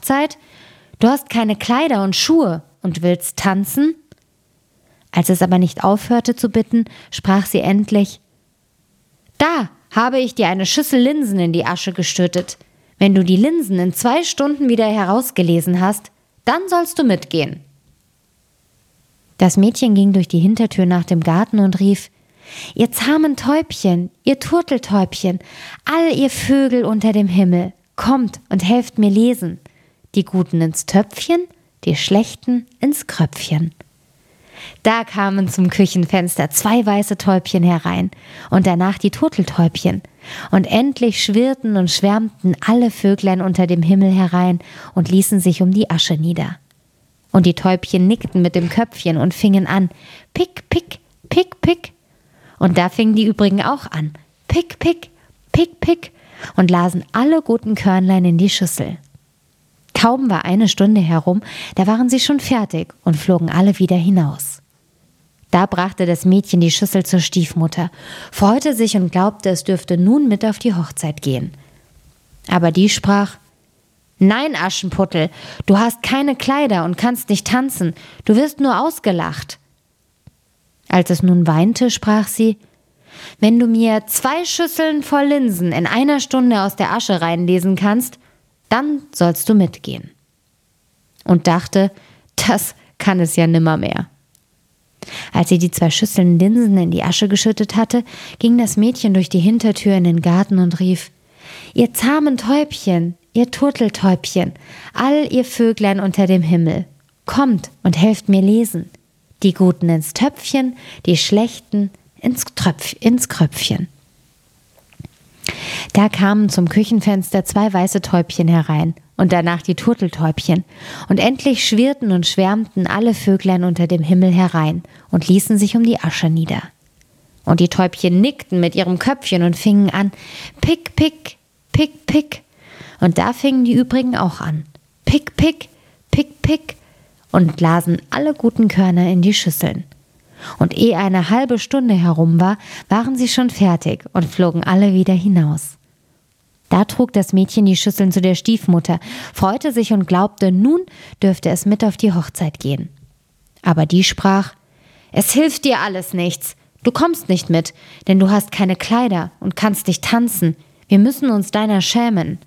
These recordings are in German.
Hochzeit? Du hast keine Kleider und Schuhe und willst tanzen?« Als es aber nicht aufhörte zu bitten, sprach sie endlich: »Da habe ich dir eine Schüssel Linsen in die Asche geschüttet. Wenn du die Linsen in 2 Stunden wieder herausgelesen hast, dann sollst du mitgehen.« Das Mädchen ging durch die Hintertür nach dem Garten und rief: »Ihr zahmen Täubchen, ihr Turteltäubchen, all ihr Vögel unter dem Himmel, kommt und helft mir lesen. Die Guten ins Töpfchen, die Schlechten ins Kröpfchen.« Da kamen zum Küchenfenster 2 weiße Täubchen herein und danach die Turteltäubchen. Und endlich schwirrten und schwärmten alle Vöglein unter dem Himmel herein und ließen sich um die Asche nieder. Und die Täubchen nickten mit dem Köpfchen und fingen an: »Pick, pick, pick, pick.« Und da fingen die übrigen auch an: »Pick, pick, pick, pick«, und lasen alle guten Körnlein in die Schüssel. Kaum war 1 Stunde herum, da waren sie schon fertig und flogen alle wieder hinaus. Da brachte das Mädchen die Schüssel zur Stiefmutter, freute sich und glaubte, es dürfte nun mit auf die Hochzeit gehen. Aber die sprach: »Nein, Aschenputtel, du hast keine Kleider und kannst nicht tanzen, du wirst nur ausgelacht.« Als es nun weinte, sprach sie: »Wenn du mir 2 Schüsseln voll Linsen in 1 Stunde aus der Asche reinlesen kannst, dann sollst du mitgehen.« Und dachte, das kann es ja nimmermehr. Als sie die 2 Schüsseln Linsen in die Asche geschüttet hatte, ging das Mädchen durch die Hintertür in den Garten und rief: »Ihr zahmen Täubchen, ihr Turteltäubchen, all ihr Vöglein unter dem Himmel, kommt und helft mir lesen. Die Guten ins Töpfchen, die Schlechten ins Kröpfchen.« Da kamen zum Küchenfenster 2 weiße Täubchen herein und danach die Turteltäubchen. Und endlich schwirrten und schwärmten alle Vöglein unter dem Himmel herein und ließen sich um die Asche nieder. Und die Täubchen nickten mit ihrem Köpfchen und fingen an: »Pick, pick, pick, pick.« Und da fingen die übrigen auch an: »Pick, pick, pick, pick«, und lasen alle guten Körner in die Schüsseln. Und ehe 1 halbe Stunde herum war, waren sie schon fertig und flogen alle wieder hinaus. Da trug das Mädchen die Schüsseln zu der Stiefmutter, freute sich und glaubte, nun dürfte es mit auf die Hochzeit gehen. Aber die sprach: »Es hilft dir alles nichts. Du kommst nicht mit, denn du hast keine Kleider und kannst nicht tanzen. Wir müssen uns deiner schämen.«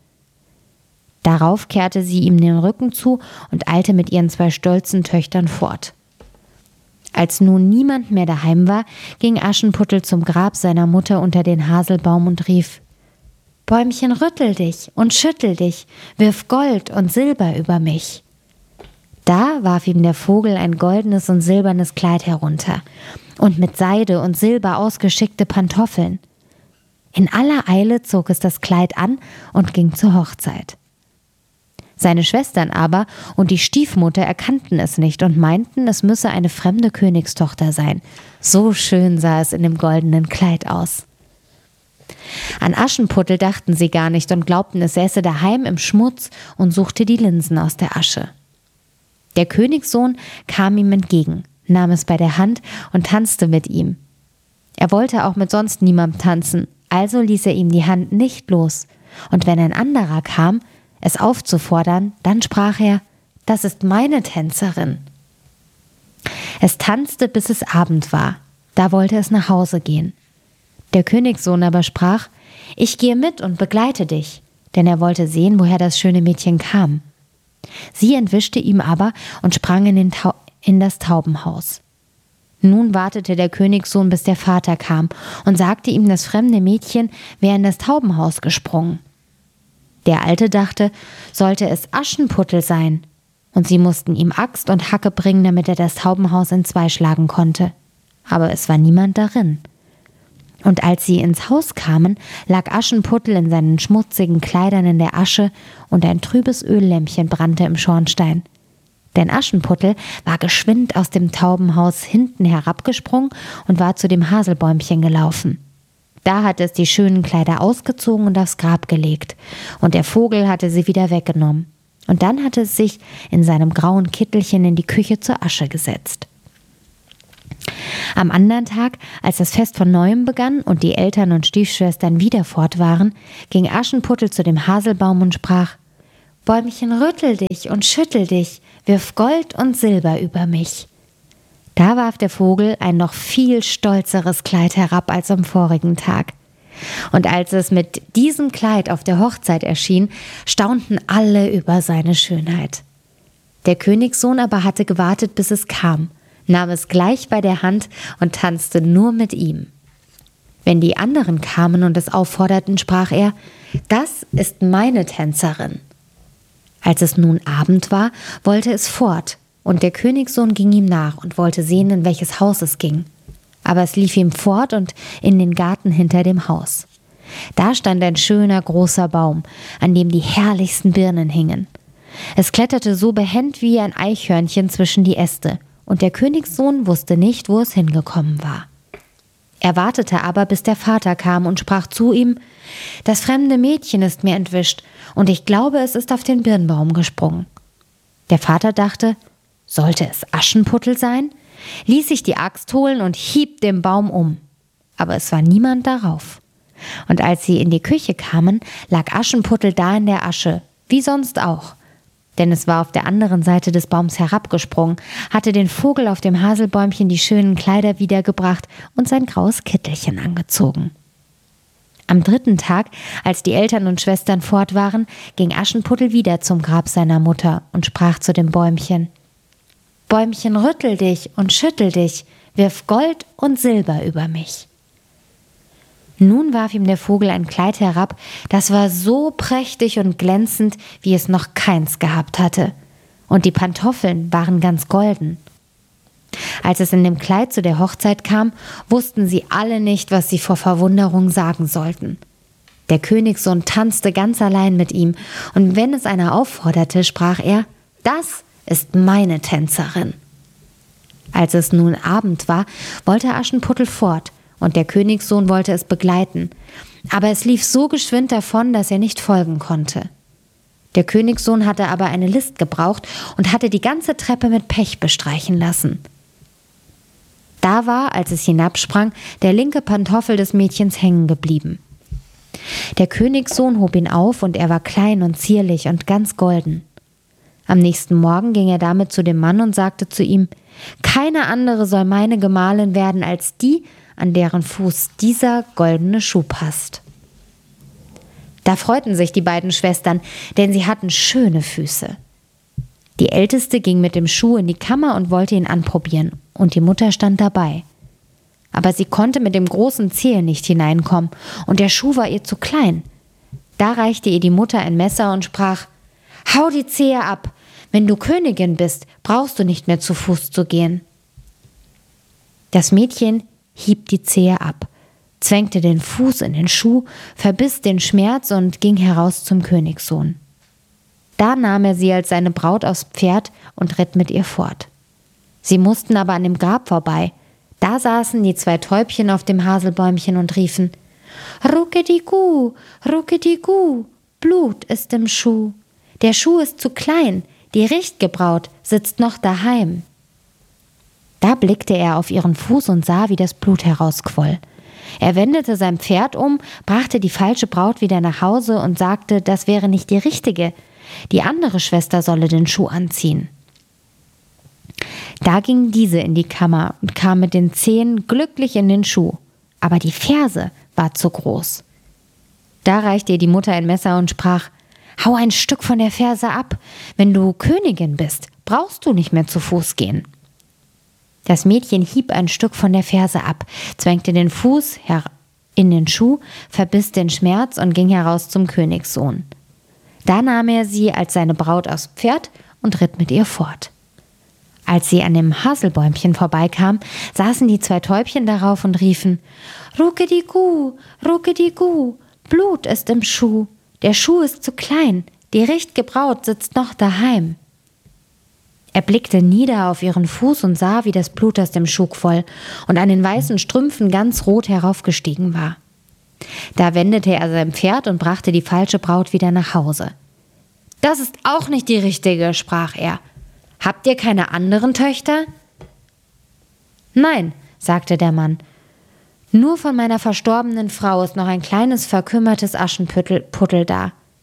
Darauf kehrte sie ihm den Rücken zu und eilte mit ihren 2 stolzen Töchtern fort. Als nun niemand mehr daheim war, ging Aschenputtel zum Grab seiner Mutter unter den Haselbaum und rief: »Bäumchen, rüttel dich und schüttel dich, wirf Gold und Silber über mich.« Da warf ihm der Vogel ein goldenes und silbernes Kleid herunter und mit Seide und Silber ausgeschickte Pantoffeln. In aller Eile zog es das Kleid an und ging zur Hochzeit. Seine Schwestern aber und die Stiefmutter erkannten es nicht und meinten, es müsse eine fremde Königstochter sein. So schön sah es in dem goldenen Kleid aus. An Aschenputtel dachten sie gar nicht und glaubten, es säße daheim im Schmutz und suchte die Linsen aus der Asche. Der Königssohn kam ihm entgegen, nahm es bei der Hand und tanzte mit ihm. Er wollte auch mit sonst niemandem tanzen, also ließ er ihm die Hand nicht los. Und wenn ein anderer kam, es aufzufordern, dann sprach er: »Das ist meine Tänzerin.« Es tanzte, bis es Abend war. Da wollte es nach Hause gehen. Der Königssohn aber sprach: »Ich gehe mit und begleite dich«, denn er wollte sehen, woher das schöne Mädchen kam. Sie entwischte ihm aber und sprang in das Taubenhaus. Nun wartete der Königssohn, bis der Vater kam und sagte ihm, das fremde Mädchen wäre in das Taubenhaus gesprungen. Der Alte dachte, sollte es Aschenputtel sein, und sie mussten ihm Axt und Hacke bringen, damit er das Taubenhaus entzwei schlagen konnte. Aber es war niemand darin. Und als sie ins Haus kamen, lag Aschenputtel in seinen schmutzigen Kleidern in der Asche und ein trübes Öllämpchen brannte im Schornstein. Denn Aschenputtel war geschwind aus dem Taubenhaus hinten herabgesprungen und war zu dem Haselbäumchen gelaufen. Da hatte es die schönen Kleider ausgezogen und aufs Grab gelegt, und der Vogel hatte sie wieder weggenommen. Und dann hatte es sich in seinem grauen Kittelchen in die Küche zur Asche gesetzt. Am anderen Tag, als das Fest von Neuem begann und die Eltern und Stiefschwestern wieder fort waren, ging Aschenputtel zu dem Haselbaum und sprach: Bäumchen, rüttel dich und schüttel dich, wirf Gold und Silber über mich. Da warf der Vogel ein noch viel stolzeres Kleid herab als am vorigen Tag. Und als es mit diesem Kleid auf der Hochzeit erschien, staunten alle über seine Schönheit. Der Königssohn aber hatte gewartet, bis es kam, nahm es gleich bei der Hand und tanzte nur mit ihm. Wenn die anderen kamen und es aufforderten, sprach er: »Das ist meine Tänzerin.« Als es nun Abend war, wollte es fort, und der Königssohn ging ihm nach und wollte sehen, in welches Haus es ging. Aber es lief ihm fort und in den Garten hinter dem Haus. Da stand ein schöner großer Baum, an dem die herrlichsten Birnen hingen. Es kletterte so behend wie ein Eichhörnchen zwischen die Äste, und der Königssohn wusste nicht, wo es hingekommen war. Er wartete aber, bis der Vater kam und sprach zu ihm: »Das fremde Mädchen ist mir entwischt, und ich glaube, es ist auf den Birnbaum gesprungen.« Der Vater dachte: Sollte es Aschenputtel sein? Ließ sich die Axt holen und hieb den Baum um. Aber es war niemand darauf. Und als sie in die Küche kamen, lag Aschenputtel da in der Asche, wie sonst auch. Denn es war auf der anderen Seite des Baums herabgesprungen, hatte den Vogel auf dem Haselbäumchen die schönen Kleider wiedergebracht und sein graues Kittelchen angezogen. Am 3. Tag, als die Eltern und Schwestern fort waren, ging Aschenputtel wieder zum Grab seiner Mutter und sprach zu dem Bäumchen: »Bäumchen, rüttel dich und schüttel dich, wirf Gold und Silber über mich.« Nun warf ihm der Vogel ein Kleid herab, das war so prächtig und glänzend, wie es noch keins gehabt hatte, und die Pantoffeln waren ganz golden. Als es in dem Kleid zu der Hochzeit kam, wussten sie alle nicht, was sie vor Verwunderung sagen sollten. Der Königssohn tanzte ganz allein mit ihm, und wenn es einer aufforderte, sprach er: »Das ist meine Tänzerin.« Als es nun Abend war, wollte Aschenputtel fort, und der Königssohn wollte es begleiten. Aber es lief so geschwind davon, dass er nicht folgen konnte. Der Königssohn hatte aber eine List gebraucht und hatte die ganze Treppe mit Pech bestreichen lassen. Da war, als es hinabsprang, der linke Pantoffel des Mädchens hängen geblieben. Der Königssohn hob ihn auf, und er war klein und zierlich und ganz golden. Am nächsten Morgen ging er damit zu dem Mann und sagte zu ihm: »Keine andere soll meine Gemahlin werden als die, an deren Fuß dieser goldene Schuh passt.« Da freuten sich die beiden Schwestern, denn sie hatten schöne Füße. Die Älteste ging mit dem Schuh in die Kammer und wollte ihn anprobieren, und die Mutter stand dabei. Aber sie konnte mit dem großen Zeh nicht hineinkommen, und der Schuh war ihr zu klein. Da reichte ihr die Mutter ein Messer und sprach: »Hau die Zehe ab! Wenn du Königin bist, brauchst du nicht mehr zu Fuß zu gehen.« Das Mädchen hieb die Zehe ab, zwängte den Fuß in den Schuh, verbiss den Schmerz und ging heraus zum Königssohn. Da nahm er sie als seine Braut aufs Pferd und ritt mit ihr fort. Sie mussten aber an dem Grab vorbei. Da saßen die 2 Täubchen auf dem Haselbäumchen und riefen: »Ruckedigu, Ruckedigu, Blut ist im Schuh. Der Schuh ist zu klein, die Richtgebraut sitzt noch daheim.« Da blickte er auf ihren Fuß und sah, wie das Blut herausquoll. Er wendete sein Pferd um, brachte die falsche Braut wieder nach Hause und sagte, das wäre nicht die richtige. Die andere Schwester solle den Schuh anziehen. Da ging diese in die Kammer und kam mit den Zehen glücklich in den Schuh. Aber die Ferse war zu groß. Da reichte ihr die Mutter ein Messer und sprach: »Hau ein Stück von der Ferse ab. Wenn du Königin bist, brauchst du nicht mehr zu Fuß gehen.« Das Mädchen hieb ein Stück von der Ferse ab, zwängte den Fuß in den Schuh, verbiss den Schmerz und ging heraus zum Königssohn. Da nahm er sie als seine Braut aufs Pferd und ritt mit ihr fort. Als sie an dem Haselbäumchen vorbeikam, saßen die 2 Täubchen darauf und riefen: »Ruckedigu, Ruckedigu, Blut ist im Schuh. Der Schuh ist zu klein, die Richtgebraut sitzt noch daheim.« Er blickte nieder auf ihren Fuß und sah, wie das Blut aus dem Schuh quoll und an den weißen Strümpfen ganz rot heraufgestiegen war. Da wendete er sein Pferd und brachte die falsche Braut wieder nach Hause. »Das ist auch nicht die richtige«, sprach er. »Habt ihr keine anderen Töchter?« »Nein«, sagte der Mann, »nur von meiner verstorbenen Frau ist noch ein kleines verkümmertes Aschenputtel da.«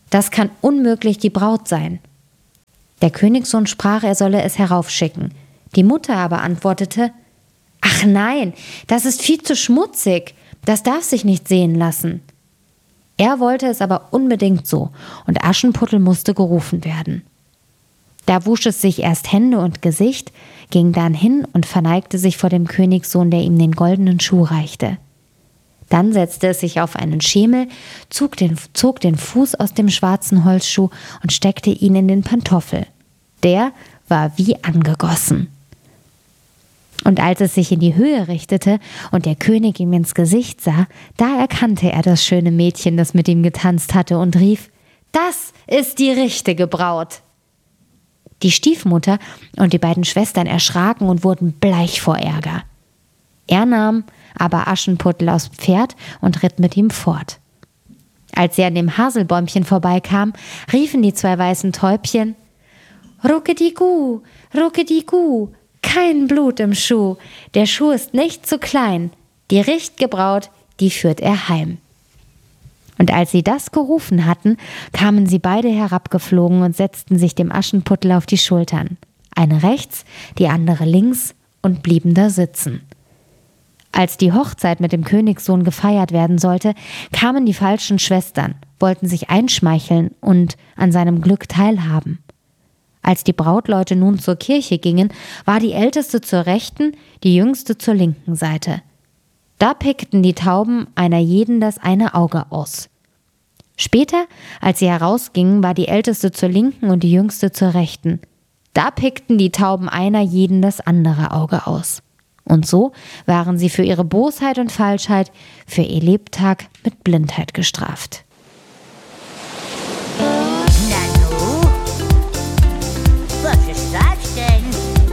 Das kann unmöglich die Braut sein. Der Königssohn sprach, er solle es heraufschicken. Die Mutter aber antwortete: »Ach nein, das ist viel zu schmutzig, das darf sich nicht sehen lassen.« Er wollte es aber unbedingt so, und Aschenputtel musste gerufen werden. Da wusch es sich erst Hände und Gesicht, ging dann hin und verneigte sich vor dem Königssohn, der ihm den goldenen Schuh reichte. Dann setzte es sich auf einen Schemel, zog den Fuß aus dem schwarzen Holzschuh und steckte ihn in den Pantoffel. Der war wie angegossen. Und als es sich in die Höhe richtete und der König ihm ins Gesicht sah, da erkannte er das schöne Mädchen, das mit ihm getanzt hatte, und rief: »Das ist die richtige Braut!« Die Stiefmutter und die beiden Schwestern erschraken und wurden bleich vor Ärger. Er nahm aber Aschenputtel aufs Pferd und ritt mit ihm fort. Als sie an dem Haselbäumchen vorbeikamen, riefen die 2 weißen Täubchen: »Ruckedigu, Ruckedigu, kein Blut im Schuh, der Schuh ist nicht zu klein, die richtige Braut, die führt er heim.« Und als sie das gerufen hatten, kamen sie beide herabgeflogen und setzten sich dem Aschenputtel auf die Schultern, eine rechts, die andere links, und blieben da sitzen. Als die Hochzeit mit dem Königssohn gefeiert werden sollte, kamen die falschen Schwestern, wollten sich einschmeicheln und an seinem Glück teilhaben. Als die Brautleute nun zur Kirche gingen, war die Älteste zur rechten, die Jüngste zur linken Seite. Da pickten die Tauben einer jeden das eine Auge aus. Später, als sie herausgingen, war die Älteste zur linken und die Jüngste zur rechten. Da pickten die Tauben einer jeden das andere Auge aus. Und so waren sie für ihre Bosheit und Falschheit für ihr Lebtag mit Blindheit gestraft.